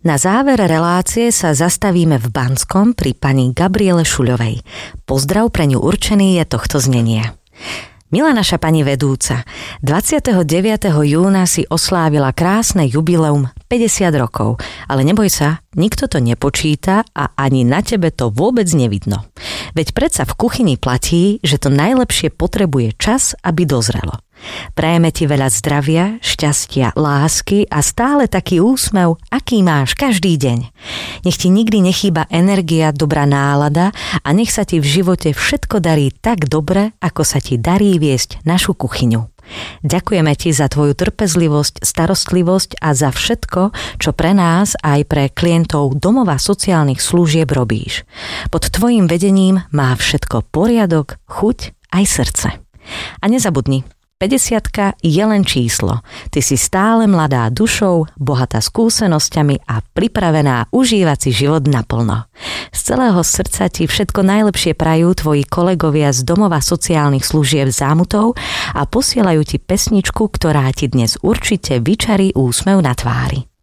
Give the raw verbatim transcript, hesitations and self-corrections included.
Na záver relácie sa zastavíme v Banskom pri pani Gabriele Šuľovej. Pozdrav pre ňu určený je tohto znenia. Milá naša pani vedúca, dvadsiateho deviateho júna si oslávila krásne jubileum päťdesiat rokov, ale neboj sa, nikto to nepočíta a ani na tebe to vôbec nevidno. Veď predsa v kuchyni platí, že to najlepšie potrebuje čas, aby dozrelo. Prajeme ti veľa zdravia, šťastia, lásky a stále taký úsmev, aký máš každý deň. Nech ti nikdy nechýba energia, dobrá nálada a nech sa ti v živote všetko darí tak dobre, ako sa ti darí viesť našu kuchyňu. Ďakujeme ti za tvoju trpezlivosť, starostlivosť a za všetko, čo pre nás aj pre klientov domova sociálnych služieb robíš. Pod tvojim vedením má všetko poriadok, chuť aj srdce. A nezabudni, päťdesiatka je len číslo. Ty si stále mladá dušou, bohatá skúsenosťami a pripravená užívať si život naplno. Z celého srdca ti všetko najlepšie prajú tvoji kolegovia z domova sociálnych služieb Zámutov a posielajú ti pesničku, ktorá ti dnes určite vyčarí úsmev na tvári.